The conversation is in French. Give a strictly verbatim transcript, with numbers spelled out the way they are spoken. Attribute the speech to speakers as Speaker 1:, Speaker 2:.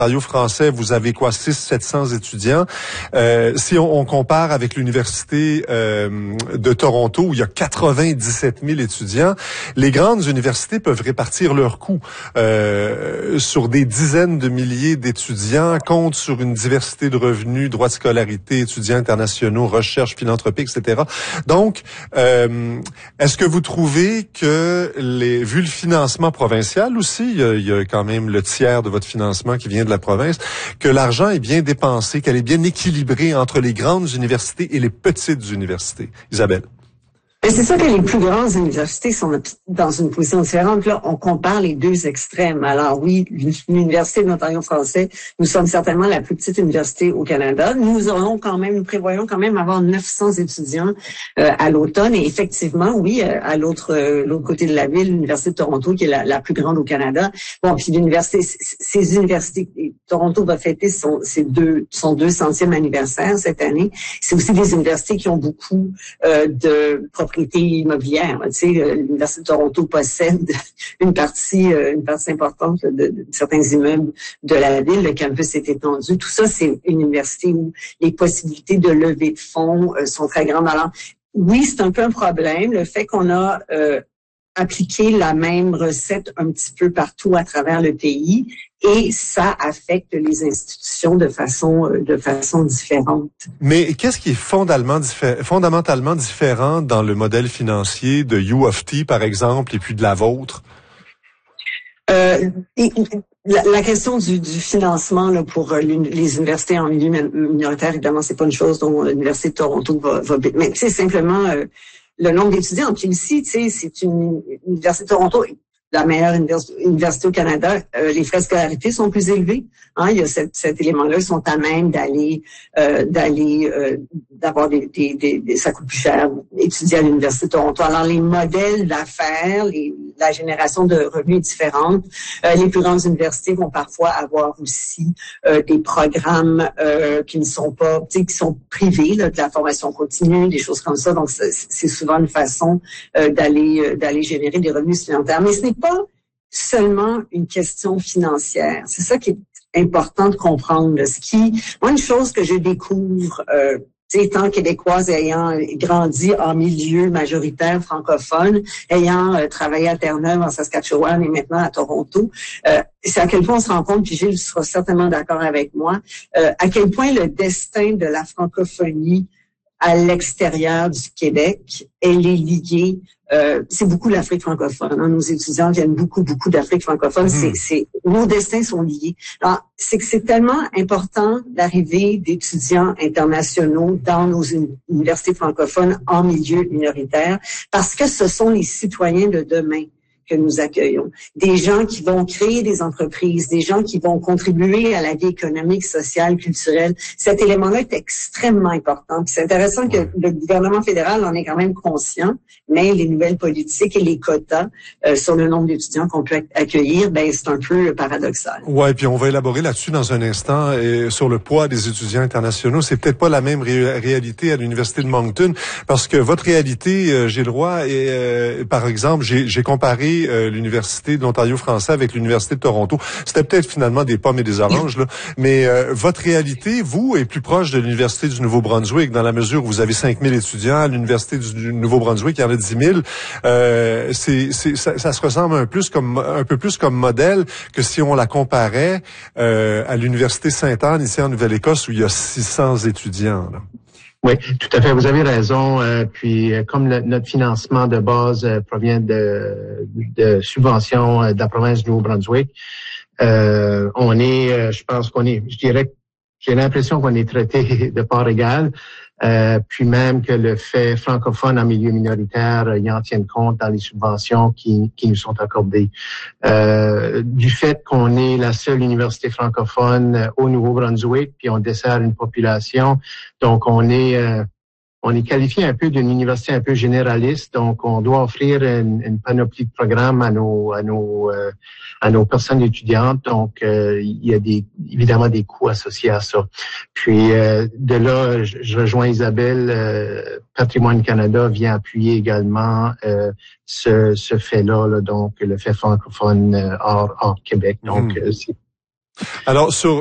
Speaker 1: Ontario français, vous avez quoi, six cents, sept cents étudiants. Euh, si on, on compare avec l'université euh, de Toronto, où il y a quatre-vingt-dix-sept mille étudiants, les grandes universités peuvent répartir leurs coûts euh, sur des dizaines de milliers d'étudiants, comptent sur une diversité de revenus, droits de scolarité, étudiants internationaux, recherche, philanthropie, et cetera. Donc, euh, est-ce que vous trouvez que, les, vu le financement provincial aussi, il y, a, il y a quand même le tiers de votre financement qui vient de la province, que l'argent est bien dépensé, qu'elle est bien équilibrée entre les grandes universités et les petites universités? Isabelle.
Speaker 2: C'est sûr que les plus grandes universités sont dans une position différente. Là, on compare les deux extrêmes. Alors oui, l'Université de l'Ontario français, nous sommes certainement la plus petite université au Canada. Nous aurons quand même, nous prévoyons quand même avoir neuf cents étudiants euh, à l'automne. Et effectivement, oui, euh, à l'autre euh, l'autre côté de la ville, l'Université de Toronto, qui est la, la plus grande au Canada. Bon, puis l'université, ces universités, Toronto va fêter son, ses deux, son deux centième anniversaire cette année. C'est aussi des universités qui ont beaucoup euh, de propriété immobilière. Tu sais, l'Université de Toronto possède une partie, une partie importante de, de certains immeubles de la ville. Le campus est étendu. Tout ça, c'est une université où les possibilités de levée de fonds euh, sont très grandes. Alors, oui, c'est un peu un problème, le fait qu'on a euh, appliqué la même recette un petit peu partout à travers le pays. Et ça affecte les institutions de façon de façon différente.
Speaker 1: Mais qu'est-ce qui est fondamentalement, diffé- fondamentalement différent dans le modèle financier de U of T, par exemple, et puis de la vôtre?
Speaker 2: Euh, et, la, la question du, du financement là, pour les universités en milieu minoritaire, évidemment, c'est pas une chose dont l'Université de Toronto va, va mais c'est simplement euh, le nombre d'étudiants. Puis ici, tu sais, c'est une Université de Toronto. La meilleure université au Canada, euh, les frais de scolarité sont plus élevés. Hein, il y a cet, cet élément-là, ils sont à même d'aller, euh, d'aller, euh, d'avoir des, des, des, des, ça coûte plus cher étudier à l'Université de Toronto. Alors les modèles d'affaires, les, la génération de revenus est différente. Euh, les plus grandes universités vont parfois avoir aussi euh, des programmes euh, qui ne sont pas, tu sais, qui sont privés, là, de la formation continue, des choses comme ça. Donc c'est, c'est souvent une façon euh, d'aller, euh, d'aller générer des revenus supplémentaires. Mais ce n'est pas seulement une question financière. C'est ça qui est important de comprendre. Ce qui, moi, une chose que je découvre, euh, étant québécoise, ayant grandi en milieu majoritaire francophone, ayant euh, travaillé à Terre-Neuve, en Saskatchewan et maintenant à Toronto, euh, c'est à quel point on se rend compte, puis Gilles sera certainement d'accord avec moi, euh, à quel point le destin de la francophonie à l'extérieur du Québec, elle est liée. Euh, c'est beaucoup l'Afrique francophone. Hein. Nos étudiants viennent beaucoup, beaucoup d'Afrique francophone. Mmh. C'est, c'est, nos destins sont liés. Alors, c'est que c'est tellement important d'arriver d'étudiants internationaux dans nos universités francophones en milieu minoritaire, parce que ce sont les citoyens de demain que nous accueillons. Des gens qui vont créer des entreprises, des gens qui vont contribuer à la vie économique, sociale, culturelle. Cet élément-là est extrêmement important. Puis c'est intéressant que le gouvernement fédéral en est quand même conscient, mais les nouvelles politiques et les quotas euh, sur le nombre d'étudiants qu'on peut accueillir, ben c'est un peu paradoxal.
Speaker 1: Ouais, puis on va élaborer là-dessus dans un instant et sur le poids des étudiants internationaux. C'est peut-être pas la même ré- réalité à l'Université de Moncton, parce que votre réalité, euh, Gilles Roy, est, euh, par exemple, j'ai, j'ai comparé Euh, l'Université de l'Ontario français avec l'Université de Toronto. C'était peut-être finalement des pommes et des oranges, là. Mais euh, votre réalité, vous, est plus proche de l'Université du Nouveau-Brunswick, dans la mesure où vous avez cinq mille étudiants. À l'Université du Nouveau-Brunswick, il y en a dix mille. Euh, c'est, c'est, ça, ça se ressemble un, plus comme, un peu plus comme modèle que si on la comparait euh, à l'Université Sainte-Anne, ici en Nouvelle-Écosse, où il y a six cents étudiants, là.
Speaker 3: Oui, tout à fait. Vous avez raison. Euh, puis, euh, comme le, notre financement de base euh, provient de, de subventions euh, de la province du Nouveau-Brunswick, euh, on est, euh, je pense qu'on est, je dirais, j'ai l'impression qu'on est traité de part égale. Euh, puis même que le fait francophone en milieu minoritaire, euh, ils en tiennent compte dans les subventions qui, qui nous sont accordées. Euh, du fait qu'on est la seule université francophone au Nouveau-Brunswick, puis on dessert une population, donc on est euh, on est qualifié un peu d'une université un peu généraliste, donc on doit offrir une, une panoplie de programmes à nos à nos euh, à nos personnes étudiantes. Donc euh, il y a des évidemment des coûts associés à ça. Puis euh, de là, je, je rejoins Isabelle. Euh, Patrimoine Canada vient appuyer également euh, ce, ce fait-là, là, donc le fait francophone euh, hors, hors Québec. Donc mmh. euh, c'est
Speaker 1: Alors, sur